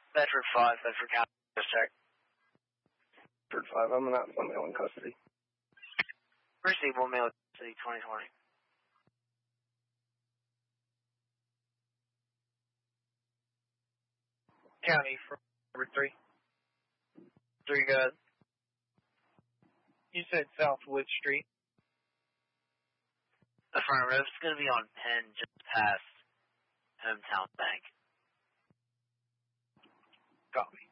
Bedford 5, Bedford County, check. Bedford 5, I'm not male in custody. Receivable male in custody, 2020. County for number 3. 3, good. You said South Wood Street. Affirmative. It's going to be on Penn, just past Hometown Bank. Copy.